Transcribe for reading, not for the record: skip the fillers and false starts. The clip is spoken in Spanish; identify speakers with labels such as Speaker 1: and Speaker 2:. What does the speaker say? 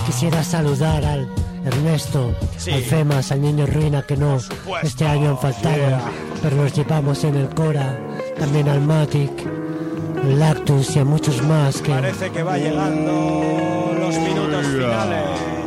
Speaker 1: Quisiera saludar al Ernesto,
Speaker 2: Sí.
Speaker 1: al Femas, al Niño Ruina, que no
Speaker 2: supuesto.
Speaker 1: este año han faltado, pero los llevamos en el Cora, también al Matic, al Lactus y a muchos más que...
Speaker 2: Parece que va llegando los minutos finales.